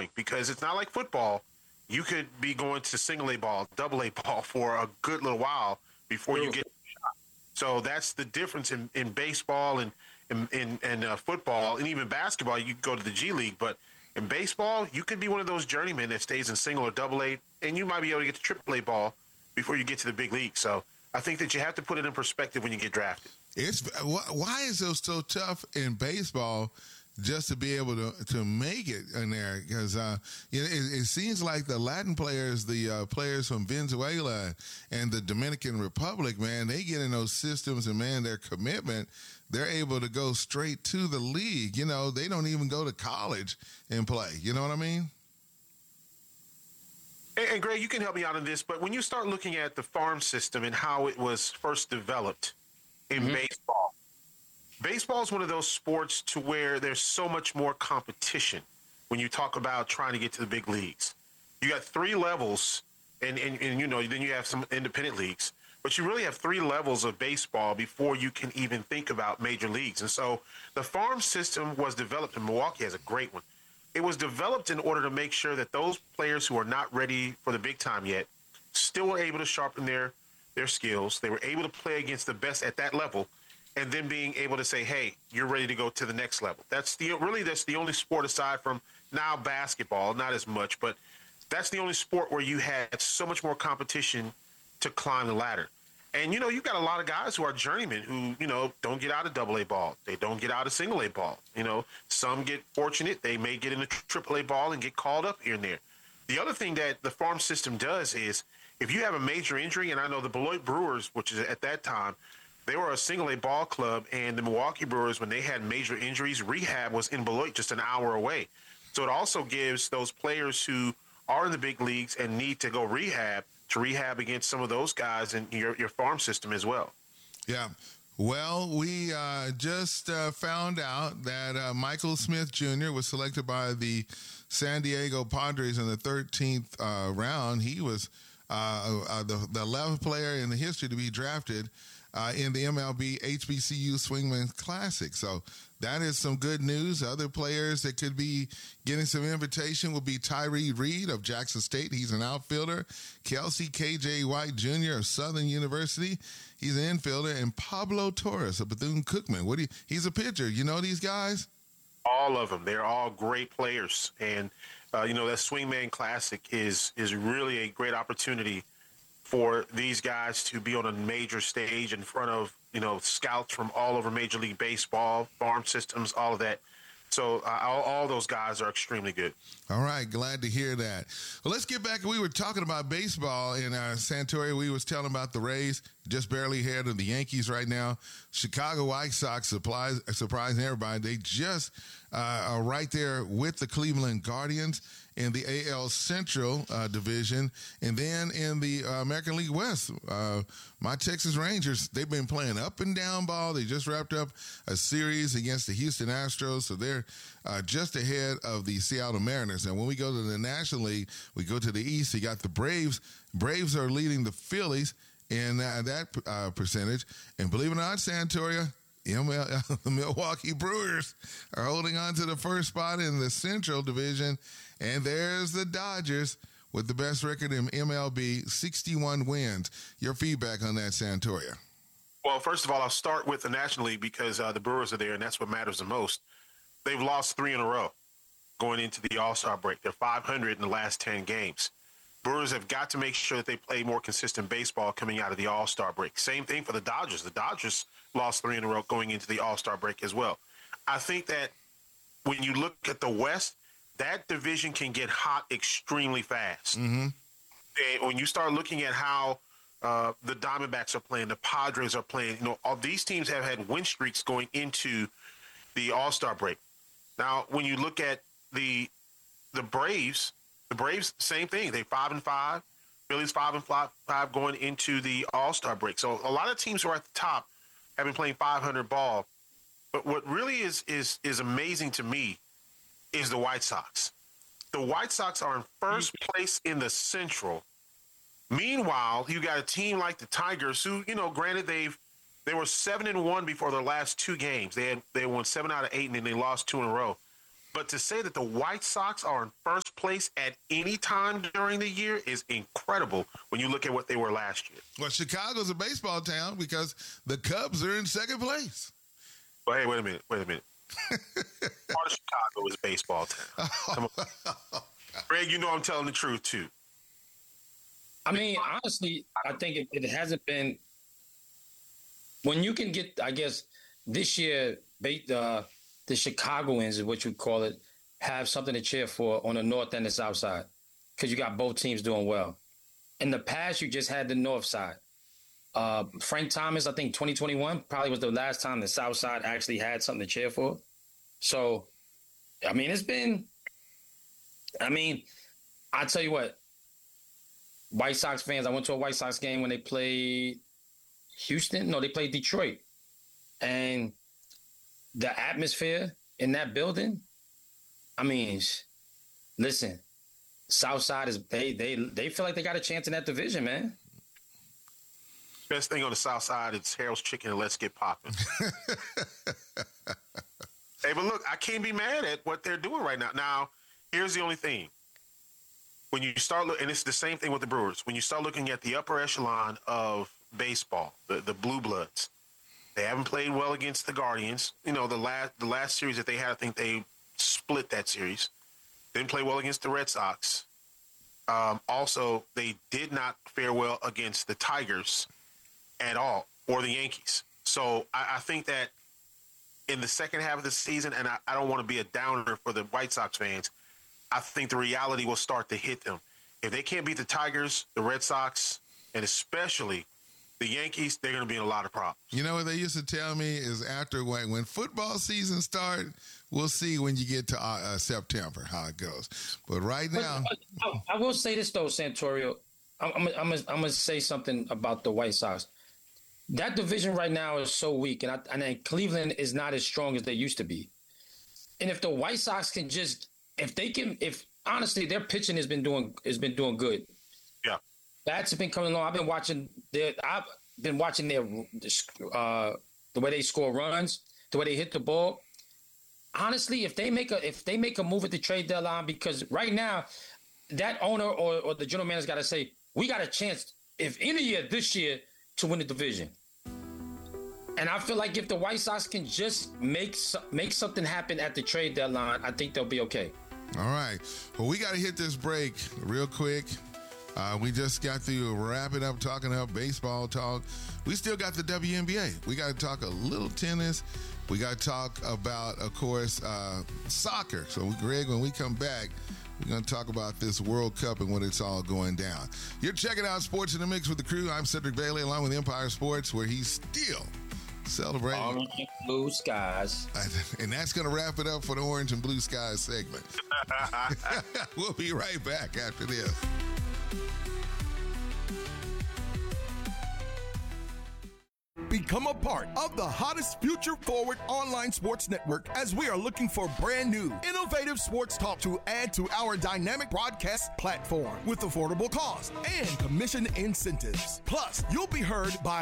going, because it's not like football. You could be going to single A ball, double A ball for a good little while before you get. So that's the difference in baseball and football, and even basketball. You go to the G League, but in baseball, you could be one of those journeymen that stays in single or double A, and you might be able to get to triple A ball before you get to the big league. So I think that you have to put it in perspective when you get drafted. Why is it so tough in baseball just to be able to make it in there? Because it seems like the Latin players, the players from Venezuela and the Dominican Republic, man, they get in those systems and, man, their commitment, they're able to go straight to the league. You know, they don't even go to college and play. You know what I mean? And Greg, you can help me out on this, but when you start looking at the farm system and how it was first developed in baseball, baseball is one of those sports to where there's so much more competition when you talk about trying to get to the big leagues. You got three levels, and you know, then you have some independent leagues, but you really have three levels of baseball before you can even think about major leagues. And so the farm system was developed, and Milwaukee has a great one. It was developed in order to make sure that those players who are not ready for the big time yet still were able to sharpen their skills. They were able to play against the best at that level, and then being able to say, hey, you're ready to go to the next level. That's the only sport, aside from now basketball, not as much, but that's the only sport where you had so much more competition to climb the ladder. And, you know, you've got a lot of guys who are journeymen who, you know, don't get out of double A ball. They don't get out of single A ball. You know, some get fortunate. They may get into triple A ball and get called up here and there. The other thing that the farm system does is, if you have a major injury, and I know the Beloit Brewers, which is at that time, they were a single A ball club, and the Milwaukee Brewers, when they had major injuries, rehab was in Beloit, just an hour away. So it also gives those players who are in the big leagues and need to go rehab to rehab against some of those guys in your farm system as well. Yeah. Well, we just found out that Michael Smith Jr. was selected by the San Diego Padres in the 13th round. He was the 11th player in the history to be drafted in the MLB HBCU Swingman Classic. So that is some good news. Other players that could be getting some invitation will be Tyree Reed of Jackson State. He's an outfielder. Kelsey K.J. White Jr. of Southern University. He's an infielder. And Pablo Torres of Bethune-Cookman. He's a pitcher. You know these guys? All of them. They're all great players. And, you know, that Swingman Classic is really a great opportunity for these guys to be on a major stage in front of, you know, scouts from all over Major League Baseball, farm systems, all of that. So all those guys are extremely good. All right, glad to hear that. Well, let's get back. We were talking about baseball in Santoria. We was telling about the Rays, just barely ahead of the Yankees right now. Chicago White Sox surprising everybody. They just are right there with the Cleveland Guardians in the AL Central division. And then in the American League West, my Texas Rangers, they've been playing up and down ball. They just wrapped up a series against the Houston Astros, so they're just ahead of the Seattle Mariners. And when we go to the National League, we go to the East. You got the Braves. Braves are leading the Phillies in that percentage. And believe it or not, Santoria, the Milwaukee Brewers are holding on to the first spot in the Central Division. And there's the Dodgers with the best record in MLB, 61 wins. Your feedback on that, Santoria? Well, first of all, I'll start with the National League because the Brewers are there, and that's what matters the most. They've lost 3 in a row going into the All-Star break. They're 500 in the last 10 games. Brewers have got to make sure that they play more consistent baseball coming out of the All-Star break. Same thing for the Dodgers. The Dodgers lost 3 in a row going into the All-Star break as well. I think that when you look at the West, that division can get hot extremely fast. Mm-hmm. And when you start looking at how the Diamondbacks are playing, the Padres are playing, you know, all these teams have had win streaks going into the All-Star break. Now, when you look at the Braves, same thing. They 5-5. Phillies 5-5 going into the All-Star break. So a lot of teams who are at the top have been playing 500 ball. But what really is amazing to me is the White Sox. The White Sox are in first place in the Central. Meanwhile, you got a team like the Tigers, who, you know, granted they were 7-1 before their last 2 games. They won 7 out of 8, and then they lost 2 in a row. But to say that the White Sox are in first place at any time during the year is incredible when you look at what they were last year. Well, Chicago's a baseball town because the Cubs are in second place. But hey, wait a minute. Part of Chicago is baseball town. Come on. Greg, you know I'm telling the truth, too. I mean, honestly, I think it hasn't been – when you can get, I guess, this year, the Chicagoans, is what you call it, have something to cheer for on the north and the south side because you got both teams doing well. In the past, you just had the north side. Frank Thomas, I think 2021 probably was the last time the south side actually had something to cheer for. So, I mean, I tell you what, White Sox fans, I went to a White Sox game when they played Houston. No, they played Detroit. And the atmosphere in that building, I mean, listen, Southside is they feel like they got a chance in that division, man. Best thing on the South Side is Harold's Chicken and Let's Get Poppin'. Hey, but look, I can't be mad at what they're doing right now. Now, here's the only thing. When you start looking, and it's the same thing with the Brewers, when you start looking at the upper echelon of baseball, the Blue Bloods, they haven't played well against the Guardians. You know, the last series that they had, I think they split that series. Didn't play well against the Red Sox. Also, they did not fare well against the Tigers at all, or the Yankees. So I think that in the second half of the season, and I don't want to be a downer for the White Sox fans, I think the reality will start to hit them. If they can't beat the Tigers, the Red Sox, and especially the Yankees, they're going to be in a lot of problems. You know what they used to tell me is after when football season starts, we'll see when you get to September how it goes. But right now, I will say this though, Santorio. I'm gonna say something about the White Sox. That division right now is so weak, and Cleveland is not as strong as they used to be. And if the White Sox can if honestly their pitching has been doing good. Yeah, bats have been coming along. I've been watching their the way they score runs, the way they hit the ball. Honestly, if they make a move at the trade deadline, because right now that owner or the general manager's got to say, we got a chance, if any year this year, to win the division. And I feel like if the White Sox can just make something happen at the trade deadline, I think they'll be okay. All right. Well, we got to hit this break real quick. We just got through wrapping up talking about baseball talk. We still got the WNBA. We got to talk a little tennis. We got to talk about, of course, soccer. So, Greg, when we come back, we're going to talk about this World Cup and when it's all going down. You're checking out Sports in the Mix with the crew. I'm Cedric Bailey, along with Empire Sports, where he's still celebrating Orange and Blue Skies. And that's going to wrap it up for the Orange and Blue Skies segment. We'll be right back after this. Become a part of the hottest future forward online sports network as we are looking for brand new, innovative sports talk to add to our dynamic broadcast platform with affordable costs and commission incentives. Plus, you'll be heard by